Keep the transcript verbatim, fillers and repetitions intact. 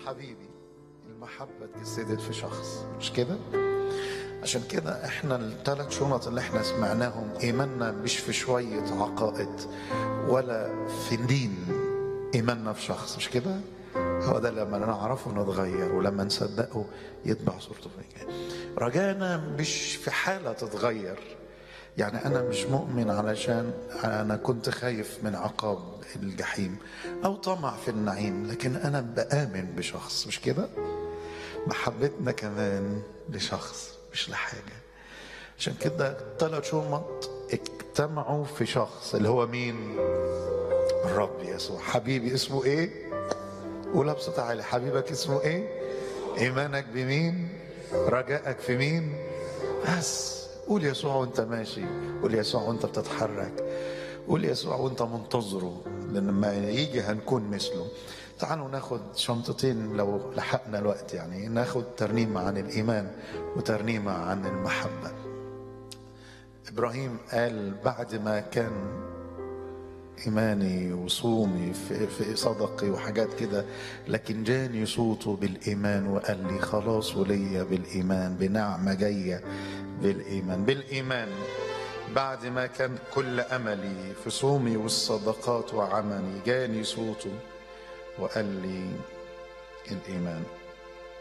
حبيبي المحبة اتجسدت في شخص، مش كده؟ عشان كده احنا الثلاث شنط اللي احنا سمعناهم ايماننا مش في شوية عقائد ولا في دين، ايماننا في شخص، مش كده؟ هو ده لما نعرفه نتغير، ولما نصدقه يتبع صورته فينا. رجانا مش في حالة تتغير، يعني أنا مش مؤمن علشان أنا كنت خايف من عقاب الجحيم أو طمع في النعيم، لكن أنا بآمن بشخص، مش كده؟ محبتنا كمان لشخص مش لحاجة. عشان كده الثلاث شنط اجتمعوا في شخص اللي هو مين؟ الرب يسوع. حبيبي اسمه ايه؟ قولها بصوت عالي، حبيبك اسمه ايه؟ ايمانك بمين؟ رجائك في مين؟ بس قول يسوع وانت ماشي، قول يسوع وانت بتتحرك، قول يسوع وانت منتظره، لان لما يجي هنكون مثله. تعالوا ناخد شنطتين لو لحقنا الوقت، يعني ناخد ترنيمة عن الإيمان وترنيمة عن المحبة. إبراهيم قال بعد ما كان إيماني وصومي في, في صدقي وحاجات كده، لكن جاني صوته بالإيمان وقال لي خلاص وليا بالإيمان، بنعمة جاية بالإيمان. بالإيمان بعد ما كان كل أملي في صومي والصدقات وعملي، جاني صوته وقال لي الإيمان.